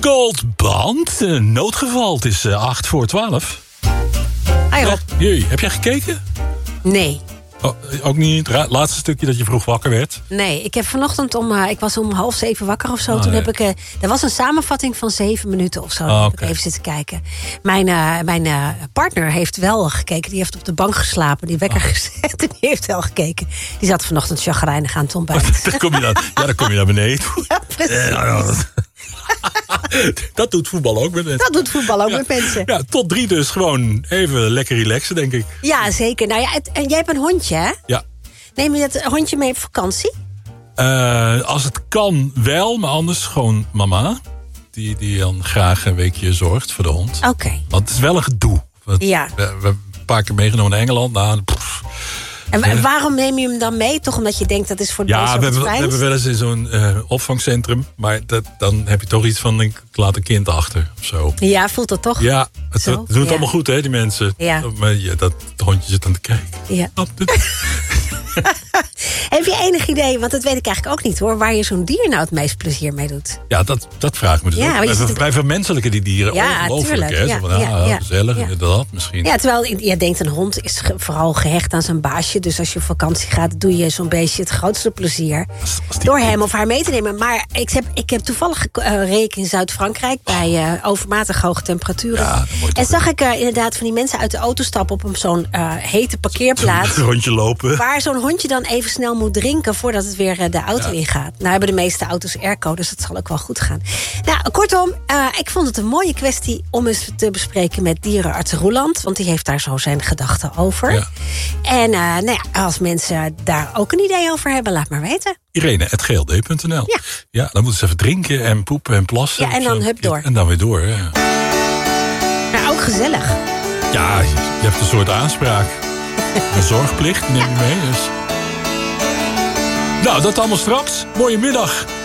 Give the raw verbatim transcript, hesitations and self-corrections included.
Gold Band. Uh, noodgeval. Het is uh, acht voor twaalf. Hi Rob. Jee, heb jij gekeken? Nee. Oh, ook niet het laatste stukje dat je vroeg wakker werd? Nee, ik heb vanochtend om... Uh, ik was om half zeven wakker of zo. Oh, Toen nee. heb ik... Uh, er was een samenvatting van zeven minuten of zo. Oh, Daar heb okay. ik even zitten kijken. Mijn, uh, mijn uh, partner heeft wel gekeken. Die heeft op de bank geslapen. Die wekker oh. gezet. En die heeft wel gekeken. Die zat vanochtend chagrijnig aan het ontbijt. Dan kom je dan, ja, dan kom je naar beneden. Ja, precies. Ja, ja, dat, dat doet voetbal ook met mensen. Dat doet voetbal ook ja. met mensen. Ja, tot drie dus gewoon even lekker relaxen, denk ik. Ja, zeker. Nou ja, het, en jij hebt een hondje, hè? Ja. Neem je dat hondje mee op vakantie? Uh, als het kan wel, maar anders gewoon mama. Die, die dan graag een weekje zorgt voor de hond. Oké. Okay. Want het is wel een gedoe. Want ja. We, we hebben een paar keer meegenomen naar Engeland. Nou, pff. En waarom neem je hem dan mee? Toch omdat je denkt dat is voor de ja, beest we hebben, fijn? we hebben wel eens in zo'n uh, opvangcentrum. Maar dat, dan heb je toch iets van, ik laat een kind achter of zo. Ja, voelt dat toch? Ja, het, Zo? het doet het ja. allemaal goed, hè, die mensen. Ja. Maar ja, dat hondje zit aan te kijken. Ja. Heb je enig idee, want dat weet ik eigenlijk ook niet hoor... waar je zo'n dier nou het meest plezier mee doet? Ja, dat, dat vraag ik me dus ja, ook. Wij, zit... wij vermenselijken die dieren ja, ongelooflijk. Tuurlijk, hè? ja, Zo van, ja, ah, ja, gezellig, ja. dat misschien. Ja, terwijl je denkt een hond is ge, vooral gehecht aan zijn baasje. Dus als je op vakantie gaat, doe je zo'n beestje het grootste plezier. Als, als die... Door hem of haar mee te nemen. Maar ik heb, ik heb toevallig uh, reek in Zuid-Frankrijk... bij uh, overmatig hoge temperaturen. Ja, en zag ik uh, inderdaad van die mensen uit de auto stappen... op zo'n uh, hete parkeerplaats. Zo'n rondje lopen. Waar zo'n hondje dan even snel moet drinken... voordat het weer uh, de auto ja. ingaat. Nou hebben de meeste auto's airco, dus dat zal ook wel goed gaan. Nou, kortom, uh, ik vond het een mooie kwestie... om eens te bespreken met dierenarts Roeland. Want die heeft daar zo zijn gedachten over. Ja. En uh, nou ja, als mensen daar ook een idee over hebben, laat maar weten. Irene, at g l d punt n l. Ja. Ja, dan moeten ze even drinken en poepen en plassen. Ja, en dan hup door. En dan weer door, ja. Maar ook gezellig. Ja, je, je hebt een soort aanspraak. Een zorgplicht, neem je mee. Dus. Nou, dat allemaal straks. Mooie middag.